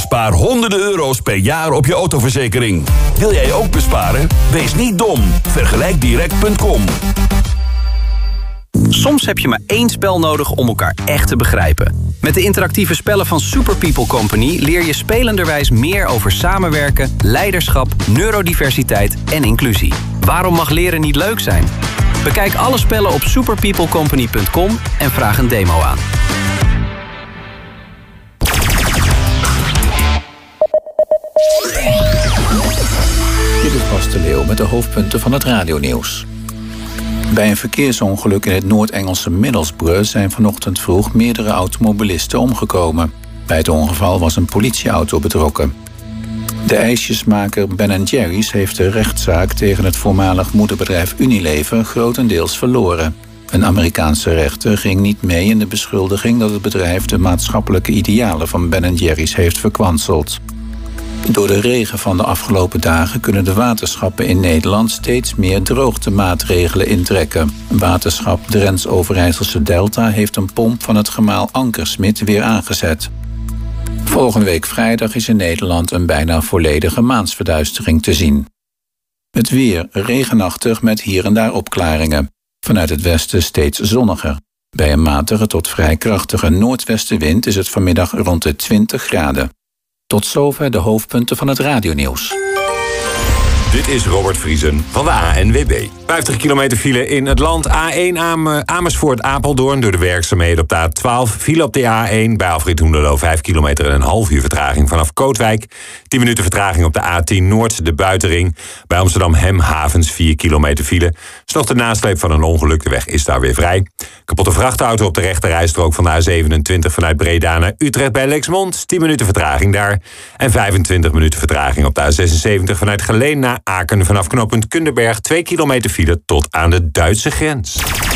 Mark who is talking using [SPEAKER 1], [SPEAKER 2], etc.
[SPEAKER 1] Bespaar honderden euro's per jaar op je autoverzekering. Wil jij ook besparen? Wees niet dom. Vergelijkdirect.com.
[SPEAKER 2] Soms heb je maar één spel nodig om elkaar echt te begrijpen. Met de interactieve spellen van Super People Company leer je spelenderwijs meer over samenwerken, leiderschap, neurodiversiteit en inclusie. Waarom mag leren niet leuk zijn? Bekijk alle spellen op superpeoplecompany.com en vraag een demo aan.
[SPEAKER 3] Dit is Bas de Leeuw met de hoofdpunten van het radionieuws. Bij een verkeersongeluk in het Noord-Engelse Middlesbrough zijn vanochtend vroeg meerdere automobilisten omgekomen. Bij het ongeval was een politieauto betrokken. De ijsjesmaker Ben & Jerry's heeft de rechtszaak tegen het voormalig moederbedrijf Unilever grotendeels verloren. Een Amerikaanse rechter ging niet mee in de beschuldiging dat het bedrijf de maatschappelijke idealen van Ben & Jerry's heeft verkwanseld. Door de regen van de afgelopen dagen kunnen de waterschappen in Nederland steeds meer droogtemaatregelen intrekken. Waterschap Drents-Overijsselse Delta heeft een pomp van het gemaal Ankersmit weer aangezet. Volgende week vrijdag is in Nederland een bijna volledige maansverduistering te zien. Het weer regenachtig met hier en daar opklaringen. Vanuit het westen steeds zonniger. Bij een matige tot vrij krachtige noordwestenwind is het vanmiddag rond de 20 graden. Tot zover de hoofdpunten van het radionieuws.
[SPEAKER 4] Dit is Robert Vriesen van de ANWB. 50 kilometer file in het land. A1 Amersfoort-Apeldoorn door de werkzaamheden op de A12. File op de A1 bij Alfred Hoenderloo 5 kilometer en een half uur vertraging vanaf Kootwijk. 10 minuten vertraging op de A10 Noord, de buitenring. Bij Amsterdam Hemhavens 4 kilometer file. Is nog de nasleep van een ongeluk. De weg is daar weer vrij. Kapotte vrachtauto op de rechterrijstrook van de A27 vanuit Breda naar Utrecht bij Lexmond. 10 minuten vertraging daar. En 25 minuten vertraging op de A76 vanuit Geleen naar Aken vanaf knooppunt Kunderberg. 2 kilometer file tot aan de Duitse grens.